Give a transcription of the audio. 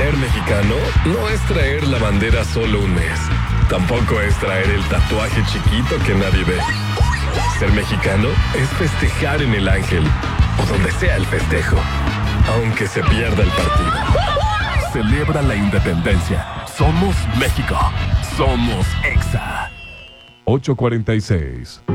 Ser mexicano no es traer la bandera solo un mes. Tampoco es traer el tatuaje chiquito que nadie ve. Ser mexicano es festejar en el Ángel o donde sea el festejo, aunque se pierda el partido. Celebra la independencia. Somos México. Somos EXA. 8:46.